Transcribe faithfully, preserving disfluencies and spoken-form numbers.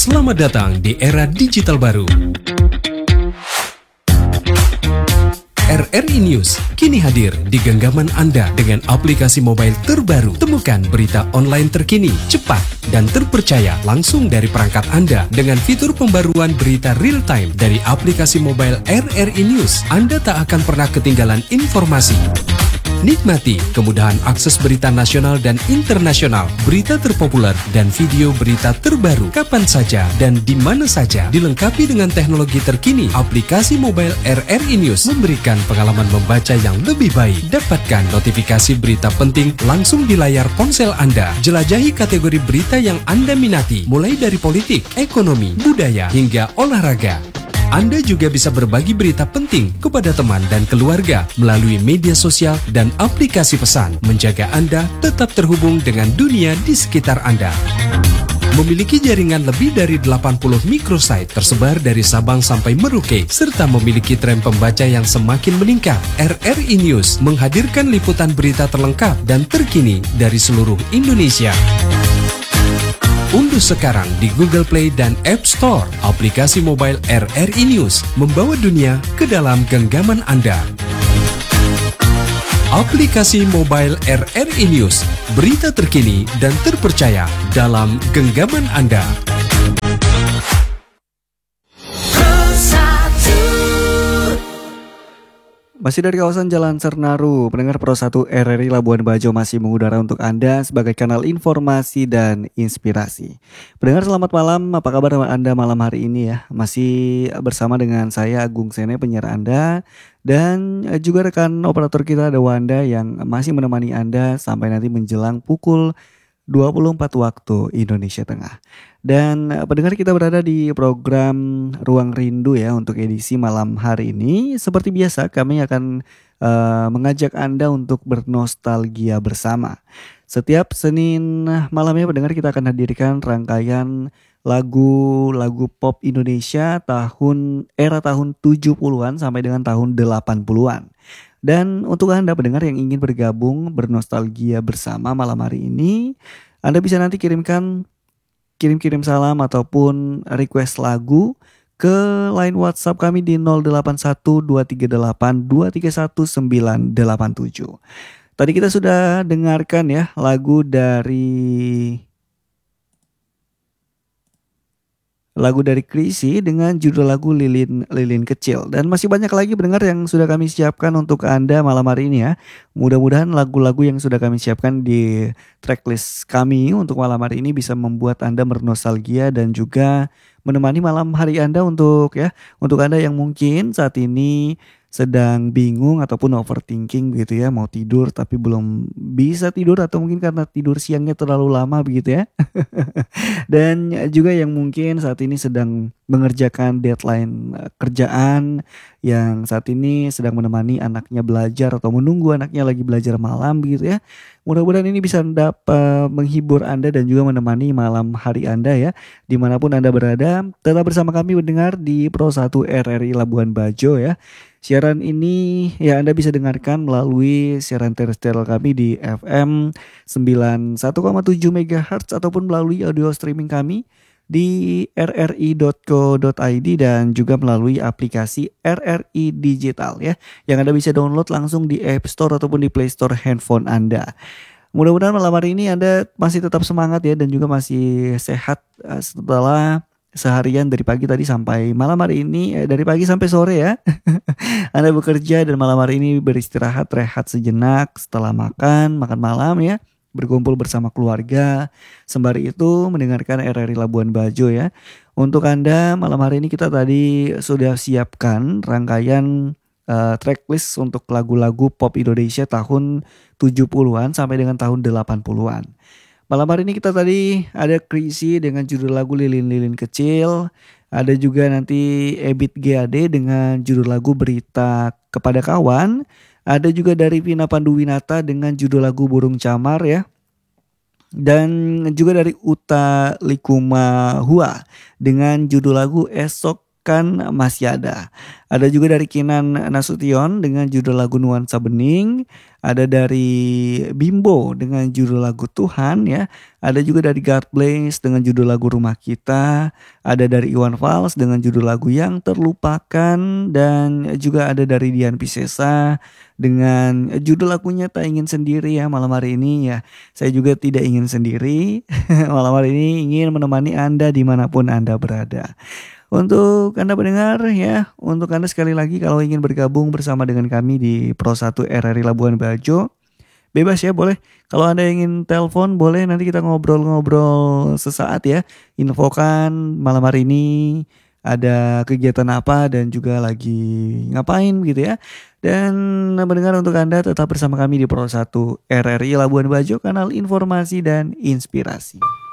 Selamat datang di era digital baru. R R I News kini hadir di genggaman Anda dengan aplikasi mobile terbaru. Temukan berita online terkini, cepat, dan terpercaya langsung dari perangkat Anda dengan fitur pembaruan berita real time dari aplikasi mobile R R I News. Anda tak akan pernah ketinggalan informasi. Nikmati kemudahan akses berita nasional dan internasional, berita terpopuler, dan video berita terbaru kapan saja dan di mana saja. Dilengkapi dengan teknologi terkini, aplikasi mobile R R I News memberikan pengalaman membaca yang lebih baik. Dapatkan notifikasi berita penting langsung di layar ponsel Anda. Jelajahi kategori berita yang Anda minati, mulai dari politik, ekonomi, budaya, hingga olahraga. Anda juga bisa berbagi berita penting kepada teman dan keluarga melalui media sosial dan aplikasi pesan, menjaga Anda tetap terhubung dengan dunia di sekitar Anda. Memiliki jaringan lebih dari delapan puluh microsite tersebar dari Sabang sampai Merauke, serta memiliki tren pembaca yang semakin meningkat. R R I News menghadirkan liputan berita terlengkap dan terkini dari seluruh Indonesia. Unduh sekarang di Google Play dan App Store aplikasi mobile R R I News, membawa dunia ke dalam genggaman Anda. Aplikasi mobile R R I News, berita terkini dan terpercaya dalam genggaman Anda. Masih dari kawasan Jalan Sernaru, pendengar Pro satu R R I Labuan Bajo masih mengudara untuk Anda sebagai kanal informasi dan inspirasi. Pendengar selamat malam, apa kabar Anda malam hari ini ya? Masih bersama dengan saya Agung Sene, penyiar Anda, dan juga rekan operator kita ada Wanda yang masih menemani Anda sampai nanti menjelang pukul dua puluh empat waktu Indonesia Tengah. Dan pendengar, kita berada di program Ruang Rindu ya untuk edisi malam hari ini. Seperti biasa kami akan uh, mengajak Anda untuk bernostalgia bersama. Setiap Senin malamnya pendengar kita akan hadirkan rangkaian lagu-lagu pop Indonesia tahun era tahun tujuh puluhan sampai dengan tahun delapan puluhan. Dan untuk Anda pendengar yang ingin bergabung bernostalgia bersama malam hari ini, Anda bisa nanti kirimkan kirim-kirim salam ataupun request lagu ke line WhatsApp kami di nol delapan satu dua tiga delapan dua tiga satu sembilan delapan tujuh. Tadi kita sudah dengarkan ya lagu dari lagu dari Chrisye dengan judul lagu Lilin Lilin Kecil. Dan masih banyak lagi pendengar yang sudah kami siapkan untuk Anda malam hari ini ya. Mudah-mudahan lagu-lagu yang sudah kami siapkan di tracklist kami untuk malam hari ini bisa membuat Anda bernostalgia dan juga menemani malam hari Anda untuk ya, untuk Anda yang mungkin saat ini sedang bingung ataupun overthinking begitu ya, mau tidur tapi belum bisa tidur atau mungkin karena tidur siangnya terlalu lama begitu ya. Dan juga yang mungkin saat ini sedang mengerjakan deadline kerjaan, yang saat ini sedang menemani anaknya belajar atau menunggu anaknya lagi belajar malam begitu ya. Mudah-mudahan ini bisa dapat menghibur Anda dan juga menemani malam hari Anda ya, dimanapun Anda berada. Tetap bersama kami mendengar di Pro satu R R I Labuan Bajo ya. Siaran ini ya Anda bisa dengarkan melalui siaran terrestrial kami di F M sembilan puluh satu koma tujuh megahertz ataupun melalui audio streaming kami di r r i dot co dot i d dan juga melalui aplikasi R R I Digital ya, yang Anda bisa download langsung di App Store ataupun di Play Store handphone Anda. Mudah-mudahan malam hari ini Anda masih tetap semangat ya dan juga masih sehat setelah seharian dari pagi tadi sampai malam hari ini, eh, dari pagi sampai sore ya. Anda bekerja dan malam hari ini beristirahat, rehat sejenak setelah makan, makan malam ya, berkumpul bersama keluarga. Sembari itu mendengarkan R R I Labuan Bajo ya. Untuk Anda malam hari ini kita tadi sudah siapkan rangkaian uh, tracklist untuk lagu-lagu pop Indonesia tahun tujuh puluhan sampai dengan tahun delapan puluhan. Malam hari ini kita tadi ada Chrisye dengan judul lagu Lilin-Lilin Kecil. Ada juga nanti Ebit G A D dengan judul lagu Berita Kepada Kawan. Ada juga dari Vina Panduwinata dengan judul lagu Burung Camar ya. Dan juga dari Utha Likumahua dengan judul lagu Esok Kan Masih Ada. Ada juga dari Kinan Nasution dengan judul lagu Nuansa Bening. ada dari Bimbo dengan judul lagu Tuhan ya, ada juga dari God Bless dengan judul lagu Rumah Kita, ada dari Iwan Fals dengan judul lagu Yang Terlupakan, dan juga ada dari Dian Piscesa dengan judul lagunya Tak Ingin Sendiri ya malam hari ini ya. Saya juga tidak ingin sendiri, malam hari ini ingin menemani Anda dimanapun Anda berada. Untuk Anda pendengar ya, untuk Anda sekali lagi kalau ingin bergabung bersama dengan kami di Pro satu R R I Labuan Bajo, bebas ya, boleh. Kalau Anda ingin telepon boleh, nanti kita ngobrol-ngobrol sesaat ya. Infokan malam hari ini ada kegiatan apa dan juga lagi ngapain gitu ya. Dan pendengar, untuk Anda tetap bersama kami di Pro satu R R I Labuan Bajo, kanal informasi dan inspirasi.